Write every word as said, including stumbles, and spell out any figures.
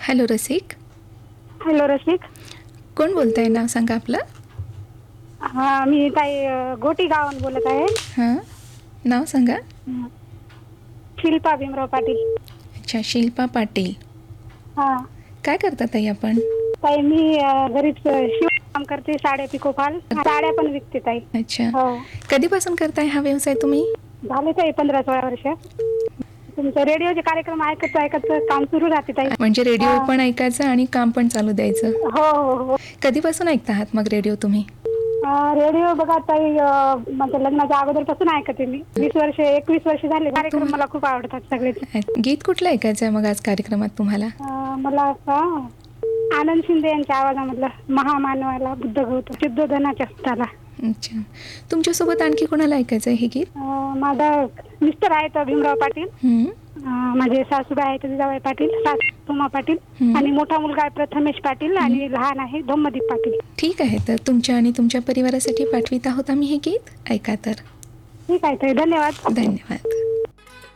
Hello रसिक. Hello रसिक. कोण बोलताय? नाव सांगा आपलं. हा मी ताई गोटी गावाहून बोलत आहे. हां, नाव सांगा. शिल्पा भीमराव पाटील. अच्छा, शिल्पा पाटील. हा काय करता ताई आपण? ताई मी घरीच शिवणकाम करते. साड्या पिको फॉल, साड्या पण विकते ताई. अच्छा, हो, कधीपासून करताय हा व्यवसाय तुम्ही? झाले ताई पंधरा सोळा वर्ष. तुमचं रेडिओचे कार्यक्रम ऐकत ऐकत काम सुरू राहते ताई. म्हणजे रेडिओ हा. पण ऐकायचं आणि काम पण चालू द्यायचं. हो हो हो. कधीपासून ऐकता आहात मग रेडिओ तुम्ही? रेडिओ बघा ताई, म्हणजे लग्नाच्या अगोदरपासून ऐकते मी. वीस वर्ष एकवीस वर्ष झाले. कार्यक्रम मला खूप आवडतात सगळेच. गीत कुठलं ऐकायचं आहे मग आज कार्यक्रमात तुम्हाला? मला का आनंद शिंदे यांच्या आवाजामधलं महामानवाला बुद्ध गौतम सिद्धोधनाच्या सुताला. अच्छा, तुमच्यासोबत आणखी कोणाला ऐकायचं आहे हे गीत? माझा मिस्टर आहेत भीमराव पाटील, हं, माझे सासूबाई आहेत जिजाबाई पाटील, सासू उमा पाटील, हं. आणि मोठा मुलगा आहे प्रथमेश पाटील आणि लहान आहे धम्मदीप पाटील. ठीक आहे, तर तुमच्या आणि तुमच्या परिवारासाठी पाठवित आहोत आम्ही हे गीत. ऐका तर. ठीक आहे ताई, धन्यवाद. धन्यवाद.